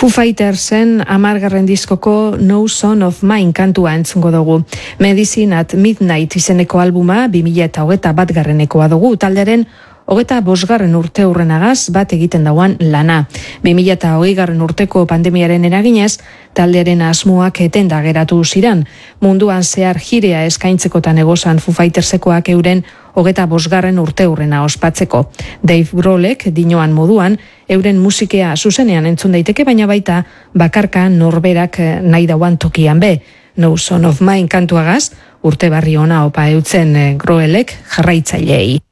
Foo Fightersen 10. diskoko No Son of Mine kantua entzungo dugu. Medicine at Midnight izeneko albuma 2021 dugu, taldearen 25. urte hurrenagaz bat egiten dauan lana. 2020. urteko pandemiaren eraginez, taldearen asmoak etenda geratu ziran. Munduan zehar jirea eskaintzekotan egozan Foo Fightersekoak euren 25. urte hurrena ospatzeko. Dave Grohlek dinoan moduan, euren musikea zuzenean entzun daiteke, baina baita bakarka norberak nahi dauan tokian be. No Son of Mine kantuagaz, urte barri ona opa eutzen Grohlek jarraitzaileei.